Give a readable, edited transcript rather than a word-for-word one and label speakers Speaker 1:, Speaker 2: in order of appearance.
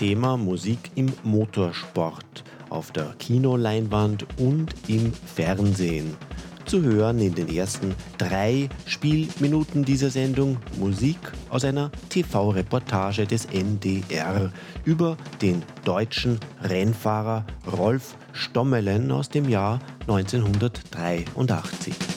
Speaker 1: Thema Musik im Motorsport, auf der Kinoleinwand und im Fernsehen. Zu hören in den ersten 3 Spielminuten dieser Sendung Musik aus einer TV-Reportage des NDR über den deutschen Rennfahrer Rolf Stommelen aus dem Jahr 1983.